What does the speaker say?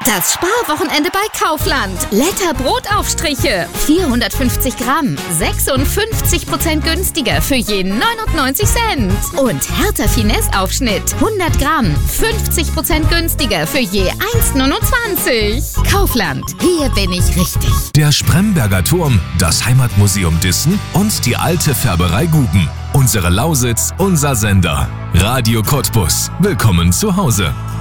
Das Sparwochenende bei Kaufland. Letter Brotaufstriche. 450 Gramm. 56% günstiger für je 99 Cent. Und Hertha Finesse Aufschnitt. 100 Gramm. 50% günstiger für je 1,29. Kaufland. Hier bin ich richtig. Der Spremberger Turm, das Heimatmuseum Dissen und die alte Färberei Guben. Unsere Lausitz, unser Sender. Radio Cottbus. Willkommen zu Hause.